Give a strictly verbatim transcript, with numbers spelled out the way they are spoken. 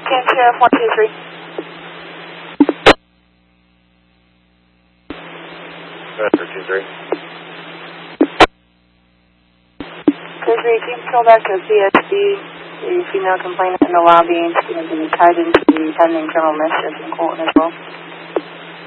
Can Sheriff one two three. Master two three. two three, can you control back to C S D, the female complainant in the lobby, and she's going to be tied into the pending criminal mischief in Colton as well.